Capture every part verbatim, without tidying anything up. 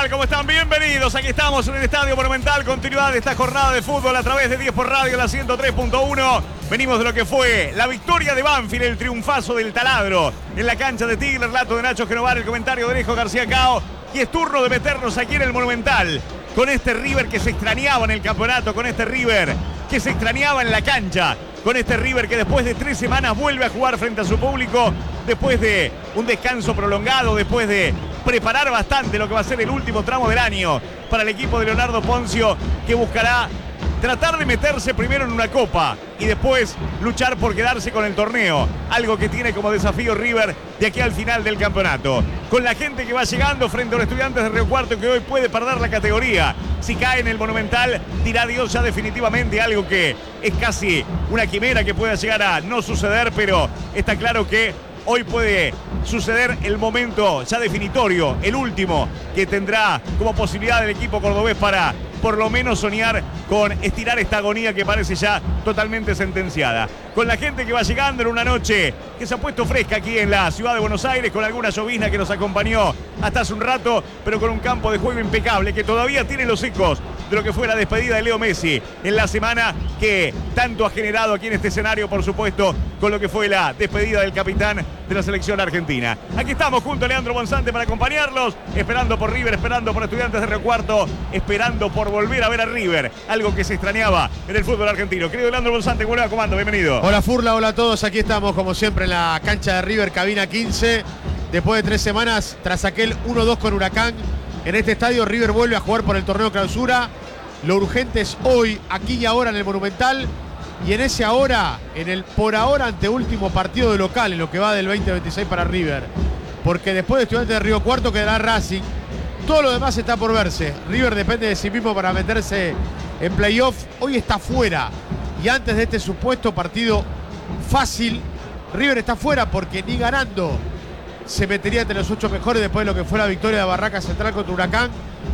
tal? ¿Cómo están? Bienvenidos. Aquí estamos en el Estadio Monumental. Continuidad de esta jornada de fútbol a través de diez por Radio, la ciento tres punto uno. Venimos de lo que fue la victoria de Banfield, el triunfazo del taladro en la cancha de Tigre. Relato de Nacho Genovar, el comentario de Alejo García Cao. Y es turno de meternos aquí en el Monumental con este River que se extrañaba en el campeonato, con este River que se extrañaba en la cancha, con este River que después de tres semanas vuelve a jugar frente a su público, después de un descanso prolongado, después de preparar bastante lo que va a ser el último tramo del año para el equipo de Leonardo Ponzio, que buscará tratar de meterse primero en una copa y después luchar por quedarse con el torneo, algo que tiene como desafío River de aquí al final del campeonato. Con la gente que va llegando frente a los Estudiantes de Río Cuarto, que hoy puede perder la categoría. Si cae en el Monumental, dirá adiós ya definitivamente, algo que es casi una quimera que pueda llegar a no suceder, pero está claro que hoy puede suceder el momento ya definitorio, el último que tendrá como posibilidad el equipo cordobés para por lo menos soñar con estirar esta agonía que parece ya totalmente sentenciada. Con la gente que va llegando en una noche que se ha puesto fresca aquí en la ciudad de Buenos Aires, con alguna llovizna que nos acompañó hasta hace un rato, pero con un campo de juego impecable que todavía tiene los ecos de lo que fue la despedida de Leo Messi en la semana, que tanto ha generado aquí en este escenario, por supuesto, con lo que fue la despedida del capitán de la selección argentina. Aquí estamos junto a Leandro Bonzante para acompañarlos, esperando por River, esperando por Estudiantes de Río Cuarto, esperando por volver a ver a River, algo que se extrañaba en el fútbol argentino. Querido Leandro Bonzante, vuelve a comando, bienvenido. Hola Furla, hola a todos, aquí estamos como siempre en la cancha de River, cabina quince. Después de tres semanas, tras aquel uno dos con Huracán, en este estadio River vuelve a jugar por el torneo clausura. Lo urgente es hoy, aquí y ahora en el Monumental, y en ese ahora, en el por ahora anteúltimo partido de local, en lo que va del veinte veintiséis para River. Porque después de Estudiantes de Río Cuarto quedará Racing. Todo lo demás está por verse. River depende de sí mismo para meterse en playoff. Hoy está fuera. Y antes de este supuesto partido fácil, River está fuera porque ni ganando se metería entre los ocho mejores después de lo que fue la victoria de Barraca Central contra Huracán.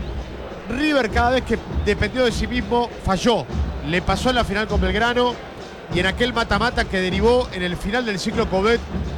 River cada vez que dependió de sí mismo falló. Le pasó en la final con Belgrano y en aquel mata-mata que derivó en el final del ciclo Coudet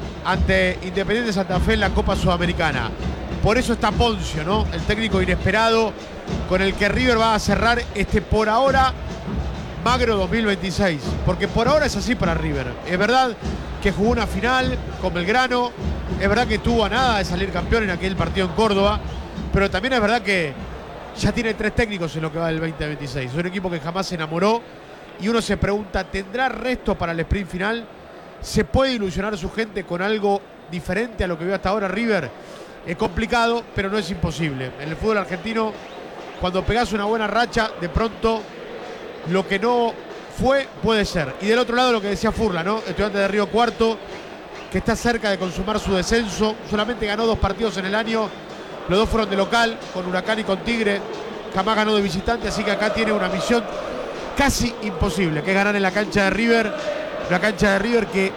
ante Independiente Santa Fe en la Copa Sudamericana. Por eso está Ponzio, ¿no? El técnico inesperado con el que River va a cerrar este por ahora magro dos mil veintiséis. Porque por ahora es así para River. Es verdad que jugó una final con Belgrano. Es verdad que estuvo a nada de salir campeón en aquel partido en Córdoba. Pero también es verdad que ya tiene tres técnicos en lo que va del veinte veintiséis. Es un equipo que jamás se enamoró. Y uno se pregunta, ¿tendrá resto para el sprint final? ¿Se puede ilusionar su gente con algo diferente a lo que vio hasta ahora River? Es complicado, pero no es imposible. En el fútbol argentino, cuando pegás una buena racha, de pronto lo que no fue, puede ser. Y del otro lado lo que decía Furla, ¿no? Estudiante de Río Cuarto, que está cerca de consumar su descenso. Solamente ganó dos partidos en el año. Los dos fueron de local, con Huracán y con Tigre. Jamás ganó de visitante, así que acá tiene una misión casi imposible, que es ganar en la cancha de River. Una cancha de River que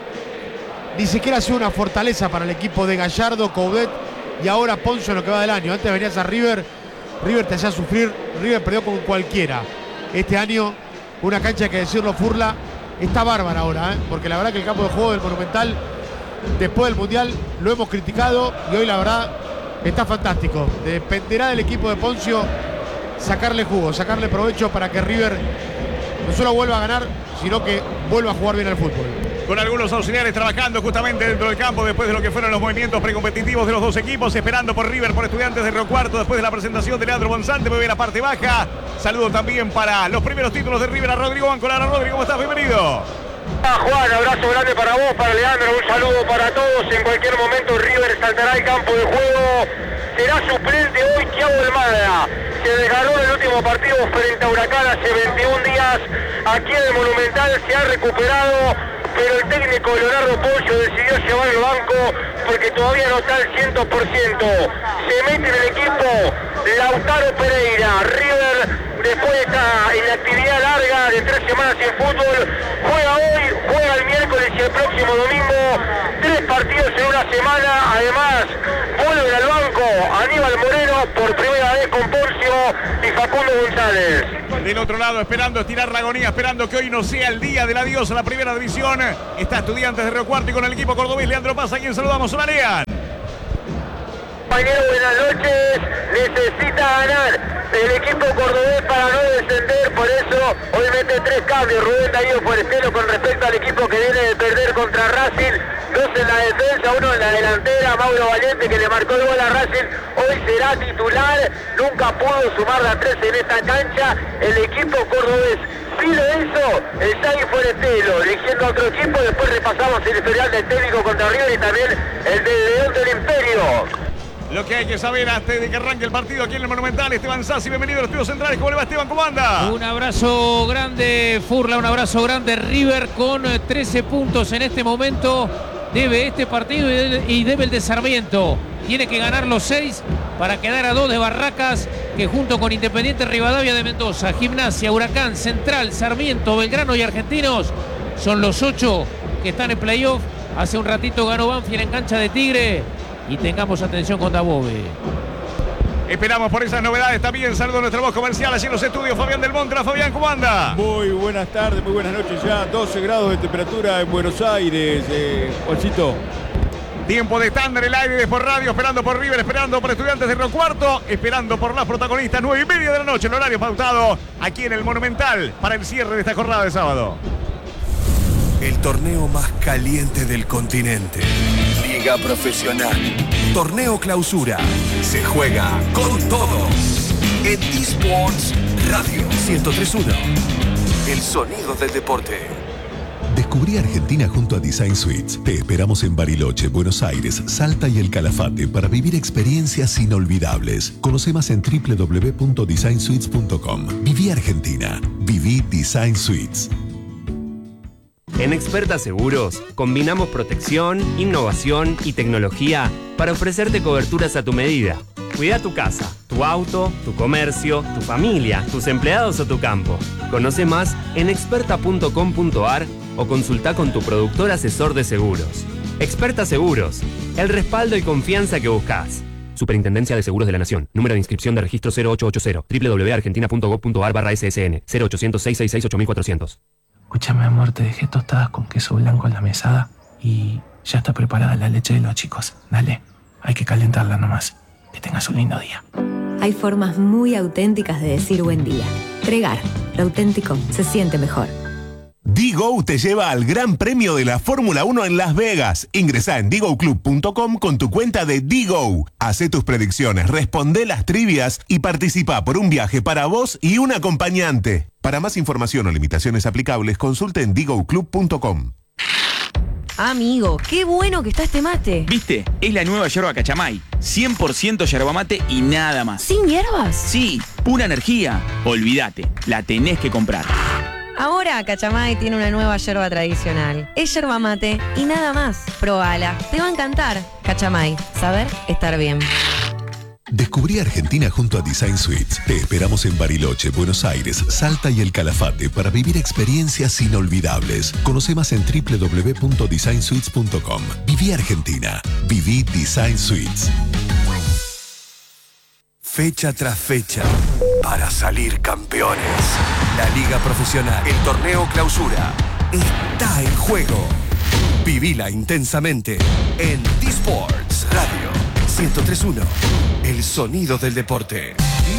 ni siquiera ha sido una fortaleza para el equipo de Gallardo, Coudet y ahora Ponzio en lo que va del año. Antes venías a River, River te hacía sufrir, River perdió con cualquiera. Este año, una cancha que decirlo Furla, está bárbara ahora, ¿eh? Porque la verdad que el campo de juego del Monumental, después del Mundial, lo hemos criticado y hoy la verdad está fantástico. Dependerá del equipo de Ponzio sacarle jugo, sacarle provecho para que River no solo vuelva a ganar, sino que vuelva a jugar bien al fútbol. Con algunos auxiliares trabajando justamente dentro del campo después de lo que fueron los movimientos precompetitivos de los dos equipos, esperando por River, por Estudiantes de Río Cuarto, después de la presentación de Leandro Bonzante. Me voy a la parte baja. Saludo también para los primeros títulos de River a Rodrigo Bancolara. Rodrigo, ¿cómo estás? Bienvenido. Ah, Juan, abrazo grande para vos, para Leandro, un saludo para todos. En cualquier momento River saltará al campo de juego. Será suplente hoy Thiago Almada. Se desgarró en el último partido frente a Huracán hace veintiún días. Aquí en el Monumental se ha recuperado, pero el técnico Leonardo Ponzio decidió llevarlo al banco porque todavía no está al cien por ciento. Se mete en el equipo Lautaro Pereira. River, después de esta inactividad larga de tres semanas sin fútbol, juega hoy, juega el miércoles y el próximo domingo. Tres partidos en una semana. Además, vuelve al banco Aníbal Moreno por primera vez con Ponzio y Facundo González. Del otro lado, esperando estirar la agonía, esperando que hoy no sea el día del adiós a la primera división. Está Estudiantes de Río Cuarto y con el equipo cordobés Leandro Paz, a quien saludamos. Hola, Lean. compañero, buenas noches. Necesita ganar el equipo cordobés para no descender, por eso hoy mete tres cambios. Rubén Darío Forestero con respecto al equipo que viene de perder contra Racing. Dos en la defensa, uno en la delantera. Mauro Valiente, que le marcó el gol a Racing, hoy será titular. Nunca pudo sumar la tres en esta cancha el equipo cordobés. Sí lo hizo el Shaggy Forestero, eligiendo a otro equipo. Después repasamos el historial del técnico contra River y también el del León del Imperio. Lo que hay que saber antes de que arranque el partido aquí en el Monumental. Esteban Sassi, bienvenido a los estudios centrales. ¿Cómo le va, Esteban? ¿Cómo anda? Un abrazo grande, Furla, un abrazo grande. River con trece puntos en este momento. Debe este partido y debe el de Sarmiento. Tiene que ganar los seis para quedar a dos de Barracas, que junto con Independiente Rivadavia de Mendoza, Gimnasia, Huracán, Central, Sarmiento, Belgrano y Argentinos son los ocho que están en playoff. Hace un ratito ganó Banfield en cancha de Tigre. Y tengamos atención con Dabove. Esperamos por esas novedades también. Saludo a nuestra voz comercial allí en los estudios. Fabián del Montra. Fabián, ¿cómo anda? Muy buenas tardes, muy buenas noches ya. doce grados de temperatura en Buenos Aires. Eh, Juancito. Tiempo de estándar, el aire de por radio, esperando por River, esperando por Estudiantes de Río Cuarto, esperando por las protagonistas. Nueve y media de la noche, el horario pautado aquí en el Monumental para el cierre de esta jornada de sábado. El torneo más caliente del continente. Liga Profesional. Torneo Clausura. Se juega con todo. En eSports Radio ciento tres punto uno. El sonido del deporte. Descubrí Argentina junto a Design Suites. Te esperamos en Bariloche, Buenos Aires, Salta y El Calafate para vivir experiencias inolvidables. Conoce más en doble u doble u doble u punto design suites punto com. Viví Argentina. Viví Design Suites. En Experta Seguros, combinamos protección, innovación y tecnología para ofrecerte coberturas a tu medida. Cuida tu casa, tu auto, tu comercio, tu familia, tus empleados o tu campo. Conoce más en experta punto com punto a r o consulta con tu productor asesor de seguros. Experta Seguros, el respaldo y confianza que buscas. Superintendencia de Seguros de la Nación. Número de inscripción de registro cero ocho ocho cero. doble u doble u doble u punto argentina punto gov punto a r barra S S N. cero ochocientos, seiscientos sesenta y seis, ocho mil cuatrocientos. Escúchame, amor, te dejé tostadas con queso blanco en la mesada y ya está preparada la leche de los chicos. Dale, hay que calentarla nomás. Que tengas un lindo día. Hay formas muy auténticas de decir buen día. Pregar, lo auténtico se siente mejor. D-Go te lleva al Gran Premio de la Fórmula uno en Las Vegas. Ingresá en digo club punto com con tu cuenta de D-Go. Hacé tus predicciones, responde las trivias y participa por un viaje para vos y un acompañante. Para más información o limitaciones aplicables, consulte en digo club punto com. Amigo, qué bueno que está este mate. ¿Viste? Es la nueva yerba Cachamay. cien por ciento yerba mate y nada más. ¿Sin hierbas? Sí, pura energía. Olvídate, la tenés que comprar. Ahora Cachamay tiene una nueva yerba tradicional. Es yerba mate y nada más. Probala, te va a encantar. Cachamay, saber estar bien. Descubrí Argentina junto a Design Suites. Te esperamos en Bariloche, Buenos Aires, Salta y El Calafate para vivir experiencias inolvidables. Conoce más en doble u doble u doble u punto design suites punto com. Viví Argentina. Viví Design Suites. Fecha tras fecha, para salir campeones. La Liga Profesional, el Torneo Clausura, está en juego. Vivila intensamente en eSports Radio ciento tres punto uno. El sonido del deporte.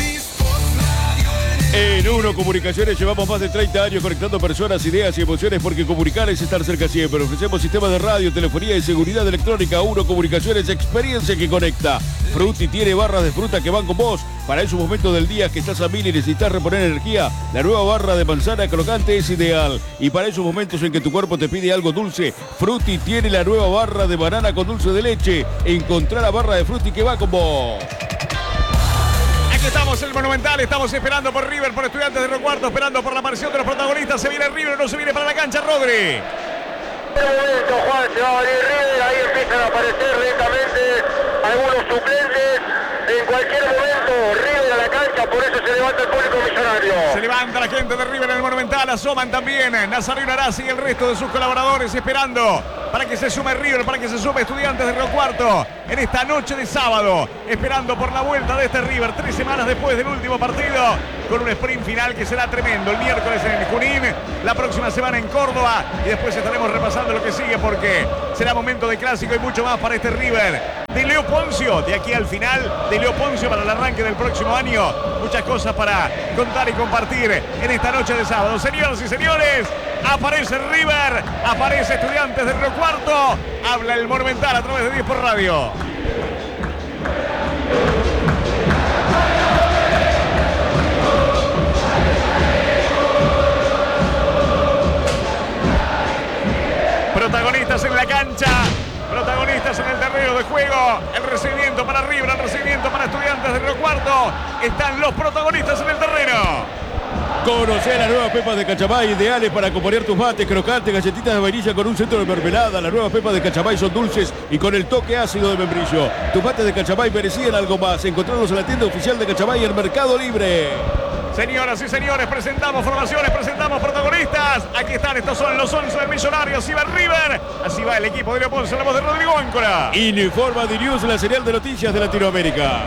En Uno Comunicaciones llevamos más de treinta años conectando personas, ideas y emociones, porque comunicar es estar cerca siempre. Ofrecemos sistemas de radio, telefonía y seguridad electrónica. Uno Comunicaciones, experiencia que conecta. Frutti tiene barras de fruta que van con vos. Para esos momentos del día que estás a mil y necesitas reponer energía, la nueva barra de manzana crocante es ideal. Y para esos momentos en que tu cuerpo te pide algo dulce, Frutti tiene la nueva barra de banana con dulce de leche. Encontrá la barra de Frutti que va con vos. Estamos en el Monumental, estamos esperando por River, por Estudiantes de Río Cuarto, esperando por la aparición de los protagonistas. Se viene River o no se viene para la cancha, Rodri. En un momento, Juan, se va a venir River, ahí empiezan a aparecer lentamente algunos suplentes. En cualquier momento, River a la cancha, por eso se levanta el público millonario. Se levanta la gente de River en el Monumental, asoman también Nazareno Arasi y el resto de sus colaboradores esperando para que se sume River, para que se sume Estudiantes de Río Cuarto en esta noche de sábado, esperando por la vuelta de este River, tres semanas después del último partido, con un sprint final que será tremendo, el miércoles en el Junín, la próxima semana en Córdoba, y después estaremos repasando lo que sigue porque será momento de clásico y mucho más para este River. de Leo Poncio, de aquí al final de Leo Poncio para el arranque del próximo año. Muchas cosas para contar y compartir en esta noche de sábado. Señoras y señores, aparece River, aparece Estudiantes de Río Cuarto, habla el Monumental a través de diez por Radio. Protagonistas en la cancha, protagonistas en el terreno de juego. El recibimiento para River, el recibimiento para Estudiantes de Río Cuarto. Están los protagonistas en el terreno. Conocer las nuevas pepas de Cachamay, ideales para acompañar tus mates, crocantes, galletitas de vainilla con un centro de mermelada. Las nuevas pepas de Cachamay son dulces y con el toque ácido de membrillo. Tus mates de Cachamay merecían algo más. Encontrarlos en la tienda oficial de Cachamay y el Mercado Libre. Señoras y señores, presentamos formaciones, presentamos protagonistas. Aquí están, estos son los once del Millonario. Así va River, así va el equipo de Leo Ponce, la voz de Rodrigo Áncora. Informa Dirius, la señal de noticias de Latinoamérica.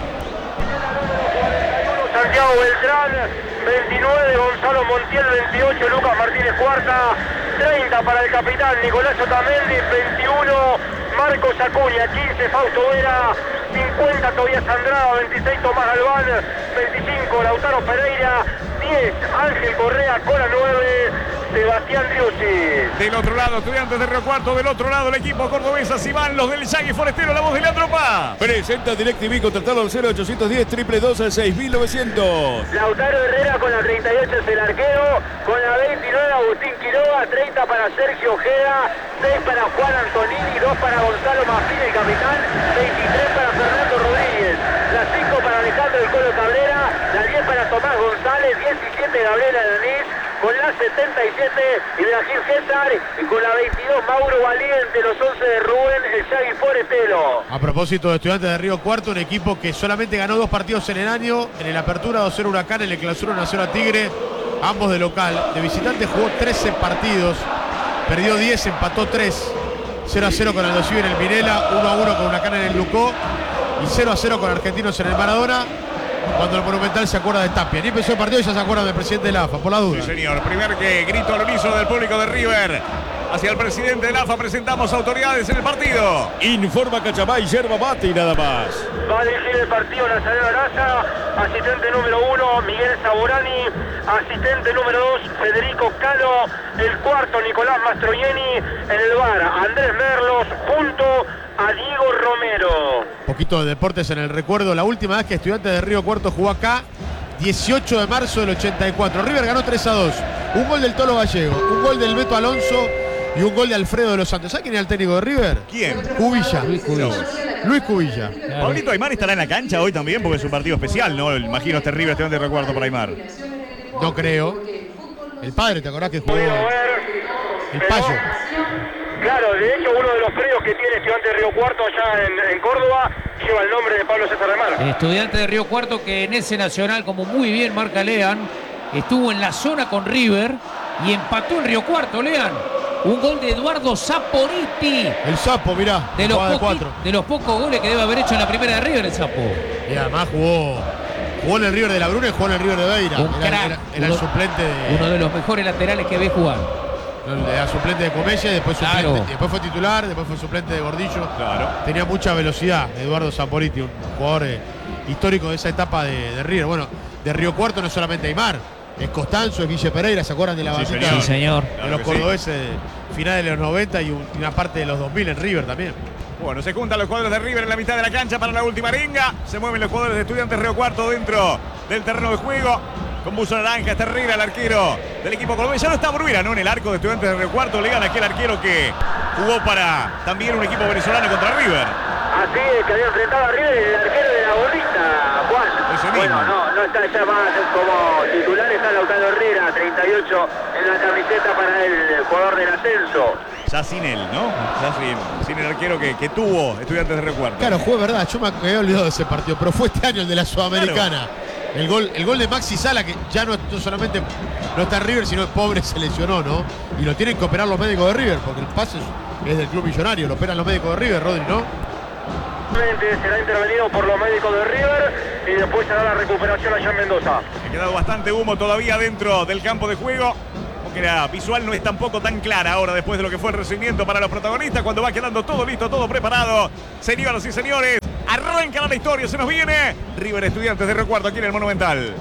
Santiago Beltrán, veintinueve, Gonzalo Montiel, veintiocho, Lucas Martínez Cuarta, treinta para el capitán Nicolás Otamendi, veintiuno, Marcos Acuña, quince, Fausto Vera, cincuenta, Tobías Andrada, veintiséis, Tomás Galván, veinticinco, Lautaro Pereira, diez, Ángel Correa, con la nueve, Sebastián Driussi. Del otro lado, Estudiantes de Río Cuarto, del otro lado el equipo cordobés, así van los del Yagui Forestero, la voz de Leandro Paz. Presenta DirecTV, contratalo al cero ochocientos diez, dos dos dos, seis mil novecientos. Lautaro Herrera con la treinta y ocho es el arquero, con la veintinueve Agustín Quiroga, treinta para Sergio Ojeda, seis para Juan Antonini, dos para Gonzalo Mafín, el capitán, veintitrés para Fernando Rodríguez, la cinco para Alejandro El Colo Cabrera, la diez para Tomás González, diecisiete Gabriela Danís, con la setenta y siete Ibrahim César y con la veintidós Mauro Valiente, los once de Rubén El Yagui Forestero. A propósito de Estudiantes de Río Cuarto, un equipo que solamente ganó dos partidos en el año, en el Apertura dos cero Huracán, en el Clausura uno a cero a Tigre, ambos de local. De visitante jugó trece partidos, perdió diez, empató tres, cero a cero con Aldo Civi en el Minela, uno a uno con Huracán en el Lucó y cero a cero con Argentinos en el Maradona. Cuando el Monumental se acuerda de Tapia. Ni empezó el partido y ya se acuerda del presidente de la A F A, por la duda. Sí, señor. Primer que grito al unísono del público de River. Hacia el presidente de la A F A presentamos autoridades en el partido. Informa Cachamay, yerba mate y nada más. Va a dirigir el partido Nazareno Araza, asistente número uno Miguel Saborani, asistente número dos Federico Calo, el cuarto Nicolás Mastroianni, en el bar Andrés Merlos, junto a Diego Romero. Poquito de deportes en el recuerdo. La última vez que Estudiantes de Río Cuarto jugó acá, dieciocho de marzo del ochenta y cuatro. River ganó tres a dos. Un gol del Tolo Gallego, un gol del Beto Alonso y un gol de Alfredo de los Santos. ¿Sabe quién era el técnico de River? ¿Quién? Cubilla. Luis Cubilla. Luis Cubilla. Claro. Pablito Aymar estará en la cancha hoy también porque es un partido especial, ¿no? Imagino este River Estudiantes de Río Cuarto para Aymar. No creo. El padre, ¿te acordás que jugó? El Payo. Claro, de hecho uno de los predios que tiene Estudiantes de Río Cuarto allá en, en Córdoba lleva el nombre de Pablo César Aymar. Estudiante de Río Cuarto que en ese Nacional, como muy bien marca Lean, estuvo en la zona con River y empató en Río Cuarto, Lean. Un gol de Eduardo Saporiti. El Sapo, mirá. De los, de, poqui, de los pocos goles que debe haber hecho en la primera de River el Sapo. Y además jugó, jugó en el River de la Bruna y jugó en el River de Beira. Un era, crack. era, era uno, el suplente de... Uno de los mejores laterales que ve jugar. Era suplente de Comella, después, suplente, Claro. después fue titular, después fue suplente de Gordillo. Claro. Tenía mucha velocidad Eduardo Saporiti, un jugador eh, histórico de esa etapa de, de River. Bueno, de Río Cuarto no es solamente Aymar, es Costanzo, es Guille Pereira, ¿se acuerdan de la Sí, bandita? señor. Sí, señor. De Claro los que cordobeses de finales de los noventa y, un- y una parte de los dos mil en River también. Bueno, se juntan los jugadores de River en la mitad de la cancha para la última arenga. Se mueven los jugadores de Estudiantes de Río Cuarto dentro del terreno de juego. Con buzo naranja está Herrera, el arquero del equipo cordobés. Ya no está Bruira, ¿no? En el arco de Estudiantes de Río Cuarto. Le gana aquel arquero que jugó para también un equipo venezolano contra River. Así es, que había enfrentado a River el arquero de la gorrita, Juan. Ese mismo. Bueno, no, no está ya más como titular, está Lautaro Herrera, treinta y ocho en la camiseta para el jugador del ascenso. Ya sin él, ¿no? Ya sin, sin el arquero que, que tuvo Estudiantes de Río Cuarto. Claro, fue verdad, yo me había olvidado de ese partido, pero fue este año el de la Sudamericana. El gol, el gol de Maxi Sala, que ya no, no solamente no está en River, sino el pobre se lesionó, ¿no? Y lo tienen que operar los médicos de River, porque el pase es, es del club millonario, lo operan los médicos de River, Rodri, ¿no? Será intervenido por los médicos de River y después será la recuperación allá en Mendoza. Ha quedado bastante humo todavía dentro del campo de juego. Porque la visual no es tampoco tan clara ahora después de lo que fue el recibimiento para los protagonistas. Cuando va quedando todo listo, todo preparado. Señoras y señores, Arranca la historia, se nos viene River Estudiantes de Río Cuarto aquí en el Monumental.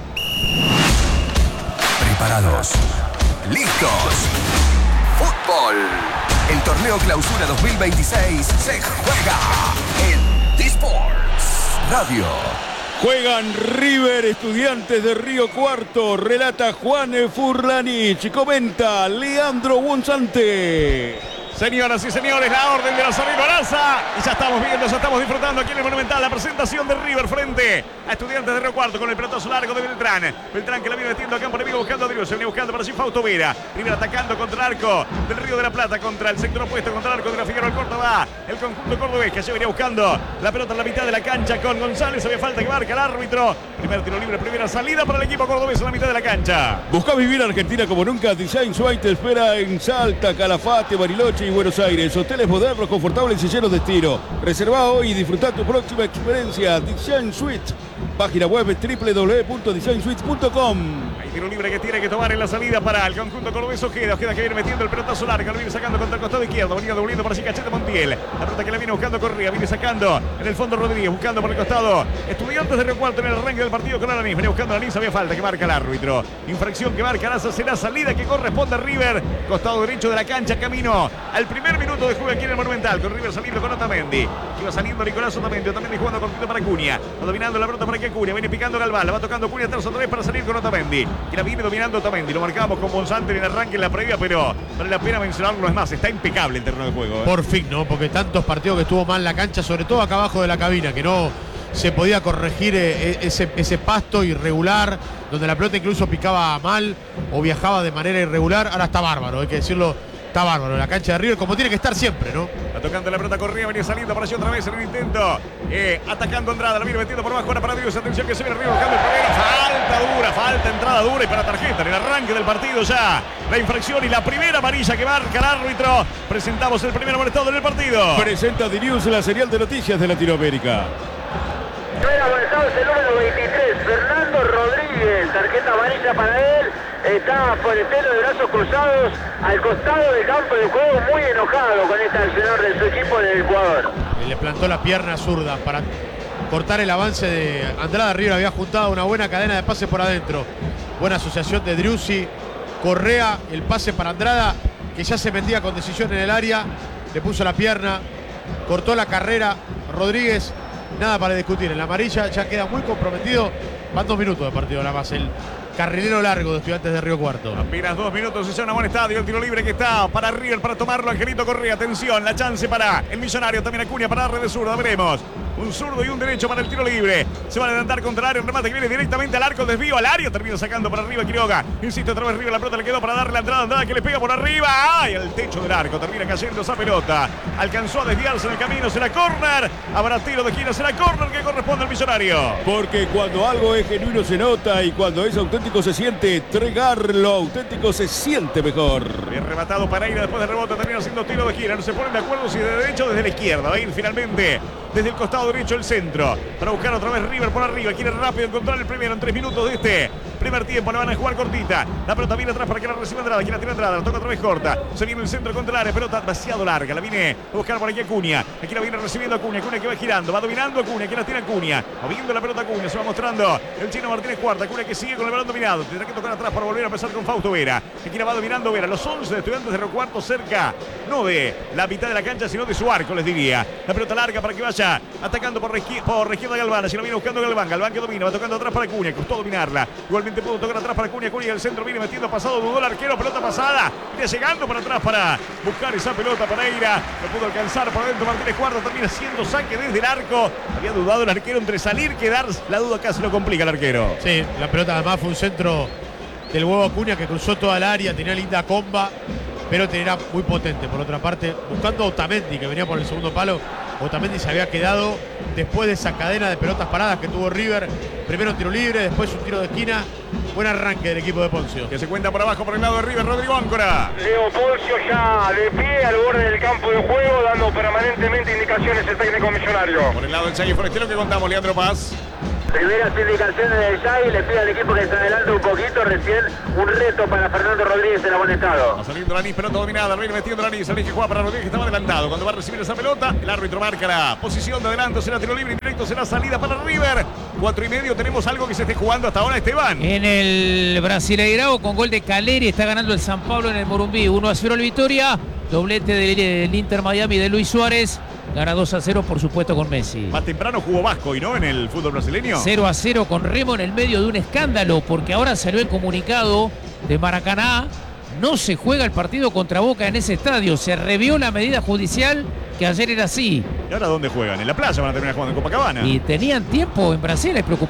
Preparados. Listos. Fútbol. El torneo Clausura dos mil veintiséis se juega en D-Sports Radio. Juegan River Estudiantes de Río Cuarto. Relata Juan Furlanich. Comenta Leandro Bonzante. Señoras y señores, la orden de la Sorribaraza. Y ya estamos viendo, ya estamos disfrutando aquí en el Monumental la presentación de River frente a Estudiantes de Río Cuarto con el pelotazo largo de Beltrán. Beltrán que la viene metiendo a campo enemigo buscando a Driussi. Viene buscando para sí Fausto Vera. River atacando contra el arco del Río de la Plata, contra el sector opuesto, contra el arco de la Figueroa Córdoba. El conjunto cordobés que se venía buscando la pelota en la mitad de la cancha con González. Había falta que marca el árbitro. Primer tiro libre, primera salida para el equipo cordobés en la mitad de la cancha. Busca vivir Argentina como nunca. Design Suite te espera en Salta, Calafate, Bariloche y Buenos Aires. Hoteles modernos, confortables y llenos de estilo. Reserva hoy y disfruta tu próxima experiencia. Design Suite. Página web doble u doble u doble u punto design suites punto com. Hay tiro libre que tiene que tomar en la salida para el conjunto cordobés. Ojeda, Ojeda que viene metiendo el pelotazo largo. Lo viene sacando contra el costado izquierdo. Venía devolviendo para sí Cachete Montiel. La pelota que la viene buscando Correa. Viene sacando en el fondo Rodríguez. Buscando por el costado Estudiantes de Río Cuarto en el arranque del partido con Alanis. Venía buscando Alanis. Había falta que marca el árbitro. Infracción que marca Laza. Será salida que corresponde a River. Costado derecho de la cancha. Camino al primer minuto de juego aquí en el Monumental. Con River saliendo con Otamendi. Iba saliendo Nicolás Otamendi. Otamendi jugando cortito para Cunha. Va dominando la pelota para que Cunha. Viene picando Galván. La va tocando Cunha terzo otra vez para salir con Otamendi. Que la viene dominando Otamendi. Lo marcamos con Bonzante en el arranque en la previa, pero vale la pena mencionarlo. Es más, está impecable el terreno de juego. ¿eh? Por fin, ¿no? Porque tantos partidos que estuvo mal la cancha, sobre todo acá abajo de la cabina, que no se podía corregir eh, ese, ese pasto irregular, donde la pelota incluso picaba mal o viajaba de manera irregular. Ahora está bárbaro, hay que decirlo. Está bárbaro, la cancha de River como tiene que estar siempre, ¿no? Va tocando la pelota Correa, venía saliendo, apareció otra vez en el intento. Eh, atacando Andrada, la viene metiendo por abajo, ahora para Driussi. Atención que se viene River buscando el primero. Falta dura, falta, entrada dura y para tarjeta en el arranque del partido ya. La infracción y la primera amarilla que marca el árbitro. Presentamos el primer amonestado en el partido. Presenta Dirius la serial de noticias de Latinoamérica. Primer amonestado es el número veintitrés, Fernando Rodríguez. Tarjeta amarilla para él. Está por el pelo de brazos cruzados al costado del campo de juego, muy enojado con este accionar de su equipo del Ecuador. Le plantó la pierna zurda para cortar el avance de Andrada. River había juntado una buena cadena de pases por adentro. Buena asociación de Driussi, Correa, el pase para Andrada, que ya se metía con decisión en el área. Le puso la pierna, cortó la carrera. Rodríguez, nada para discutir. En la amarilla ya queda muy comprometido. Van dos minutos de partido nada más. El carrilero largo de Estudiantes de Río Cuarto. Apenas dos minutos y ya una buena estadio. El tiro libre que está para River para tomarlo. Angelito Correa. Atención, la chance para el Millonario. También Acuña para la red de zurda. Veremos. Un zurdo y un derecho para el tiro libre. Se van a adelantar contra el área. Un remate que viene directamente al arco. Desvío al área. Termina sacando para arriba Quiroga. Insiste otra vez River. La pelota le quedó para darle la entrada. Andrada que le pega por arriba. ¡Ay! Al techo del arco. Termina cayendo esa pelota. Alcanzó a desviarse en el camino. Será córner. Habrá tiro de esquina. Será córner que corresponde al Millonario. Porque cuando algo es genuino se nota y cuando es auténtico se siente. Entregarlo auténtico se siente mejor. Bien rematado Pereira después de rebote. Termina haciendo tiro de esquina. No se ponen de acuerdo si de derecho o desde la izquierda. Va a ir finalmente desde el costado derecho el centro. Para buscar otra vez River por arriba. Quiere rápido encontrar el primero en tres minutos de este primer tiempo. Le van a jugar cortita. La pelota viene atrás para que la reciba Andrada. Quiere tirar Andrada. La toca otra vez corta. Se viene el centro contra el área. Pelota demasiado larga. La viene a buscar por aquí Acuña. Aquí la viene recibiendo Acuña. Acuña que va girando. Va dominando Acuña. Aquí la tiene Acuña. Moviendo la pelota Acuña. Se va mostrando el chino Martínez Cuarta. Acuña que sigue con el balón dominado. Tendrá que tocar atrás para volver a empezar con Fausto Vera. Aquí la va dominando Vera. Los once de Estudiantes de Río Cuarto cerca. No de la mitad de la cancha, sino de su arco, les diría. La pelota larga para que vaya atacando por la izquierda, por la izquierda Galván. Así lo viene buscando Galván. Galván que domina. Va tocando atrás para Acuña. Costó dominarla. Igualmente pudo tocar atrás para Acuña. Acuña el centro viene metiendo pasado. Dudó el arquero. Pelota pasada. Viene llegando para atrás para buscar esa pelota Pereira. No pudo alcanzar por adentro Martínez Cuarto. Termina haciendo saque desde el arco. Había dudado el arquero entre salir que dar. La duda casi lo complica el arquero. Sí, la pelota además fue un centro del huevo Acuña que cruzó toda el área. Tenía linda comba, pero tenía muy potente. Por otra parte, buscando a Otamendi, que venía por el segundo palo. Otamendi se había quedado después de esa cadena de pelotas paradas que tuvo River. Primero un tiro libre, después un tiro de esquina. Buen arranque del equipo de Poncio. Que se cuenta por abajo por el lado de River, Rodrigo Áncora. Leo Poncio ya de pie al borde del campo de juego, dando permanentemente indicaciones el técnico Millonario. Por el lado del Chaguí Forestero que contamos, Leandro Paz. Primeras indicaciones de Jai, le pide al equipo que se adelante un poquito, recién un reto para Fernando Rodríguez en buen estado. Va saliendo Lanís, pelota dominada, viene metiendo Lanís, Lanís que juega para Rodríguez, que estaba adelantado. Cuando va a recibir esa pelota, el árbitro marca la posición de adelanto, será tiro libre indirecto, será salida para River. Cuatro y medio, tenemos algo que se esté jugando hasta ahora, Esteban. En el Brasileirao con gol de Caleri está ganando el San Pablo en el Morumbí, uno a cero el Victoria, doblete del, del Inter Miami de Luis Suárez. Gana dos a cero, por supuesto, con Messi. Más temprano jugó Vasco y no en el fútbol brasileño. cero a cero con Remo en el medio de un escándalo, porque ahora salió el comunicado de Maracaná. No se juega el partido contra Boca en ese estadio. Se revió la medida judicial que ayer era así. ¿Y ahora dónde juegan? En la playa van a terminar jugando en Copacabana. Y tenían tiempo en Brasil, es preocupante.